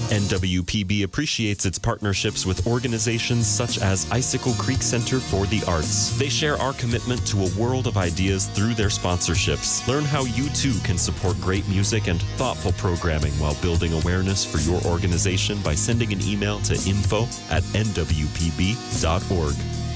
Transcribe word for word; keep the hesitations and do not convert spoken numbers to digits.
N W P B appreciates its partnerships with organizations such as Icicle Creek Center for the Arts. They share our commitment to a world of ideas through their sponsorships. Learn how you too can support great music and thoughtful programming while building awareness for your organization by sending an email to info at n w p b dot org.